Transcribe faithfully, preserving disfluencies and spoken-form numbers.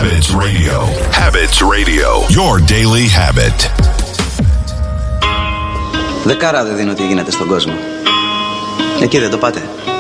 Habits Radio. Habits Radio. Your daily habit. Δεκάρα δεν δίνω τι γίνεται στον κόσμο. Εκεί δεν το πάτε.